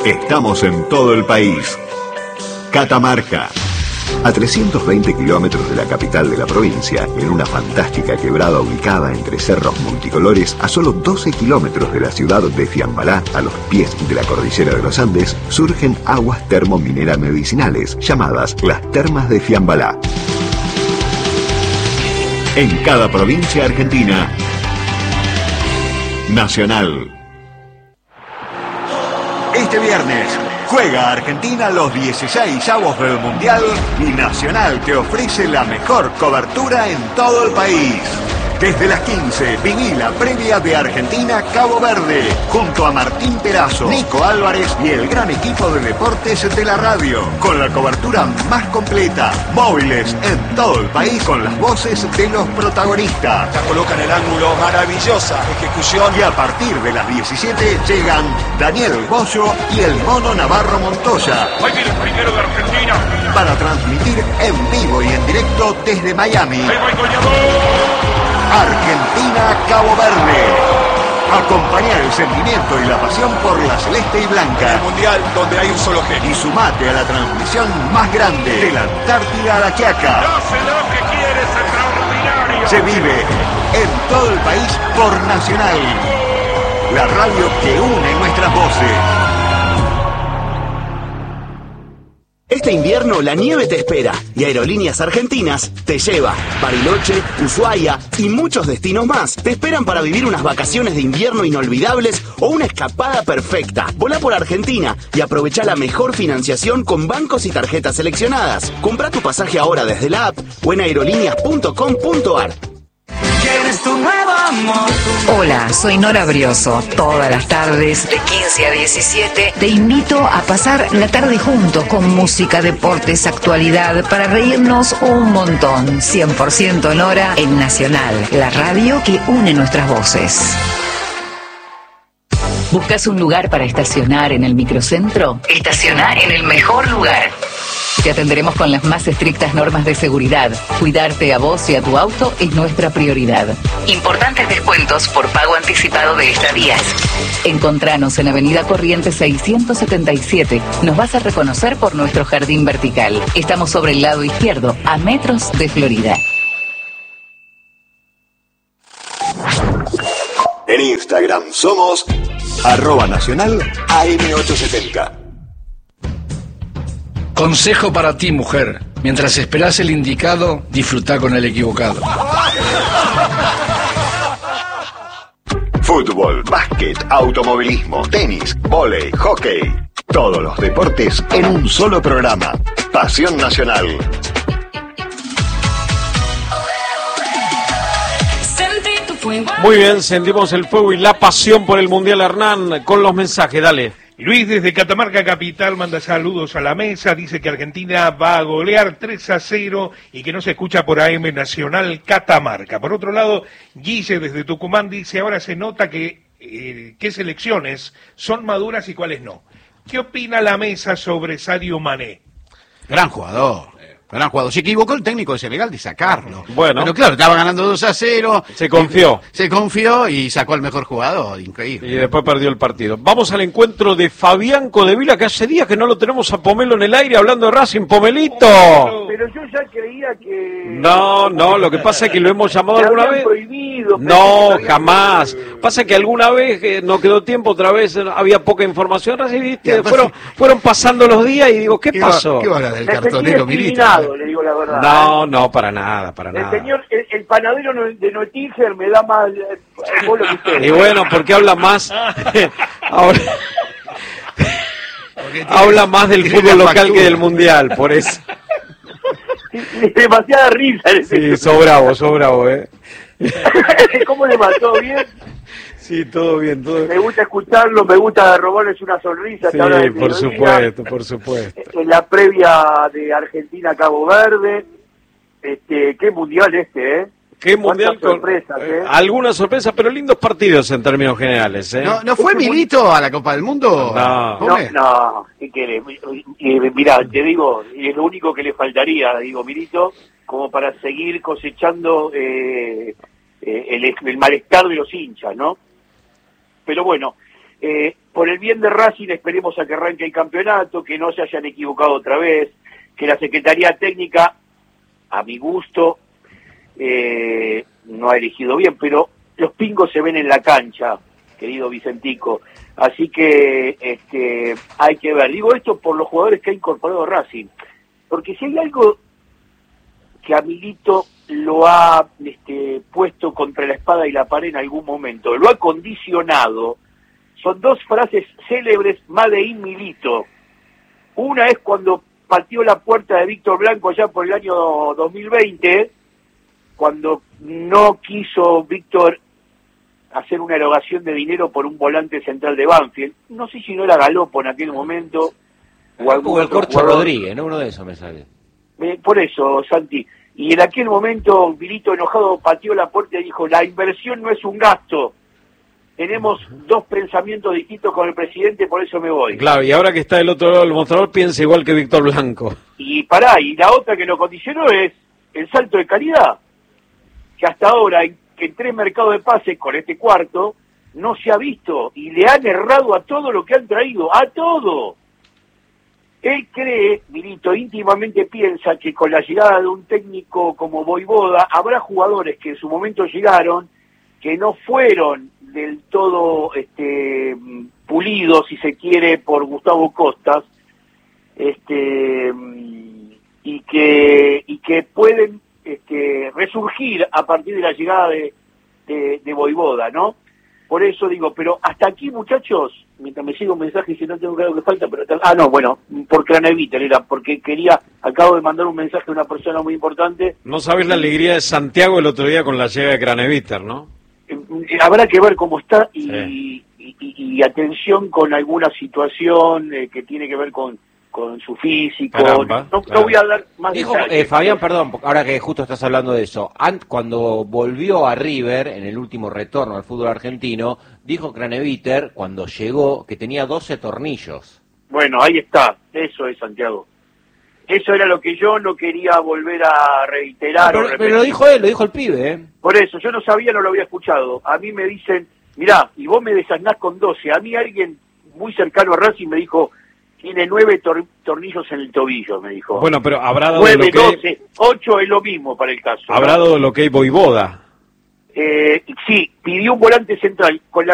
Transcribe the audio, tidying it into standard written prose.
Estamos en todo el país. Catamarca. A 320 kilómetros de la capital de la provincia, en una fantástica quebrada ubicada entre cerros multicolores, a solo 12 kilómetros de la ciudad de Fiambalá, a los pies de la cordillera de los Andes, surgen aguas termomineras medicinales, llamadas las Termas de Fiambalá. En cada provincia argentina, Nacional. Este viernes juega Argentina los 16avos del Mundial y Nacional te ofrece la mejor cobertura en todo el país. Desde las 15, viví la previa de Argentina-Cabo Verde, junto a Martín Perazo, Nico Álvarez y el gran equipo de deportes de la radio, con la cobertura más completa, móviles en todo el país con las voces de los protagonistas. La coloca en el ángulo, maravillosa ejecución. Y a partir de las 17 llegan Daniel Bollo y el Mono Navarro Montoya. Ahí viene el primero de Argentina. Para transmitir en vivo y en directo desde Miami. Ahí va el goleador. Argentina-Cabo Verde. Acompañar el sentimiento y la pasión por la celeste y blanca. El mundial donde hay un solo genio. Y sumate a la transmisión más grande de la Antártida a la Quiaca. Hace lo que quieres, extraordinario. Se vive en todo el país por Nacional. La radio que une nuestras voces. Este invierno la nieve te espera y Aerolíneas Argentinas te lleva. Bariloche, Ushuaia y muchos destinos más te esperan para vivir unas vacaciones de invierno inolvidables o una escapada perfecta. Volá por Argentina y aprovecha la mejor financiación con bancos y tarjetas seleccionadas. Compra tu pasaje ahora desde la app o en aerolíneas.com.ar. ¿Quieres tu nuevo amor? Hola, soy Nora Brioso. Todas las tardes, de 15 a 17, te invito a pasar la tarde juntos con música, deportes, actualidad, para reírnos un montón. 100% Nora en Nacional, la radio que une nuestras voces. ¿Buscas un lugar para estacionar en el microcentro? Estaciona en el mejor lugar. Te atenderemos con las más estrictas normas de seguridad. Cuidarte a vos y a tu auto es nuestra prioridad. Importantes descuentos por pago anticipado de estadías. Encontranos en Avenida Corrientes 677. Nos vas a reconocer por nuestro jardín vertical. Estamos sobre el lado izquierdo, a metros de Florida. En Instagram somos @Nacional AM870. Consejo para ti, mujer. Mientras esperás el indicado, disfrutá con el equivocado. Fútbol, básquet, automovilismo, tenis, vóley, hockey. Todos los deportes en un solo programa. Pasión Nacional. Muy bien, sentimos el fuego y la pasión por el Mundial, Hernán, con los mensajes, dale. Luis desde Catamarca Capital manda saludos a la mesa, dice que Argentina va a golear 3-0 y que no se escucha por AM Nacional Catamarca. Por otro lado, Guille desde Tucumán dice, ahora se nota que qué selecciones son maduras y cuáles no. ¿Qué opina la mesa sobre Sadio Mané? Gran jugador. Se equivocó el técnico de Senegal de sacarlo. Bueno. Pero claro, estaba ganando 2-0. Se confió. Se confió y sacó al mejor jugador. Increíble. Y después perdió el partido. Vamos al encuentro de Fabián Codevila, que hace días que no lo tenemos a Pomelo en el aire hablando de Racing. ¡Pomelito! Pero yo ya creía que... No, lo que pasa es que lo hemos llamado alguna vez. Prohibido, no, jamás. Pasa que alguna vez no quedó tiempo, otra vez había poca información. ¿Viste? Fueron pasando los días y digo, ¿qué pasó? ¿Qué va a hablar del cartonero Milito? Le digo la verdad. No, para nada. El señor, el panadero de Notíger me da más bolo que usted. Y bueno, porque habla más ahora, habla más del fútbol local que del mundial, por eso. Demasiada risa. Sí, sos bravo, ¿Cómo le va? ¿Todo bien? Sí, todo bien. Me gusta escucharlo, me gusta robarles una sonrisa. Sí, por supuesto. En la previa de Argentina-Cabo Verde. Qué mundial ¿eh? Qué mundial con sorpresas, algunas sorpresas, pero lindos partidos en términos generales, ¿No fue Milito a la Copa del Mundo? No, ¿qué querés? Mirá, te digo, es lo único que le faltaría, Milito, como para seguir cosechando el malestar de los hinchas, ¿no? Pero bueno, Por el bien de Racing esperemos a que arranque el campeonato, que no se hayan equivocado otra vez, que la Secretaría Técnica, a mi gusto, no ha elegido bien, pero los pingos se ven en la cancha, querido Vicentico, así que hay que ver. Digo esto por los jugadores que ha incorporado Racing, porque si hay algo que a Milito lo ha puesto contra la espada y la pared en algún momento, lo ha condicionado, son dos frases célebres, Made in Milito. Una es cuando pateó la puerta de Víctor Blanco allá por el año 2020, cuando no quiso Víctor hacer una erogación de dinero por un volante central de Banfield. No sé si no era Galopo en aquel momento. O el Corcho Rodríguez, ¿no? Uno de esos me sale. Por eso, Santi. Y en aquel momento, Milito enojado pateó la puerta y dijo, la inversión no es un gasto. Tenemos dos pensamientos distintos con el presidente, por eso me voy. Claro, y ahora que está del otro lado del mostrador, piensa igual que Víctor Blanco. Y la otra que lo condicionó es el salto de calidad, que hasta ahora en 3 mercados de pases con este cuarto no se ha visto, y le han errado a todo lo que han traído, a todo. Él cree, Milito, íntimamente piensa que con la llegada de un técnico como Voivoda, habrá jugadores que en su momento llegaron, que no fueron del todo pulidos, si se quiere, por Gustavo Costas, y que pueden resurgir a partir de la llegada de Voivoda, ¿no? Por eso digo, pero hasta aquí, muchachos, mientras me llega un mensaje y si no tengo claro que falta, pero por Craneviter era, porque acabo de mandar un mensaje a una persona muy importante. No sabes la alegría de Santiago el otro día con la llegada de Craneviter, ¿no? Habrá que ver cómo está y atención con alguna situación que tiene que ver con su físico. Caramba, no voy a dar más detalles. Fabián, perdón, ahora que justo estás hablando de eso, cuando volvió a River, en el último retorno al fútbol argentino, dijo Craneviter, cuando llegó, que tenía 12 tornillos. Bueno, ahí está, eso es, Santiago. Eso era lo que yo no quería volver a reiterar. Pero lo dijo él, lo dijo el pibe, ¿eh? Por eso, yo no sabía, no lo había escuchado. A mí me dicen, mirá, y vos me desasnás con 12. A mí alguien muy cercano a Racing me dijo, tiene 9 tornillos en el tobillo, me dijo. Bueno, pero habrá dado 9, lo que 12, 8 es lo mismo para el caso. Habrá dado lo que hay Voivoda. Sí, pidió un volante central. Con la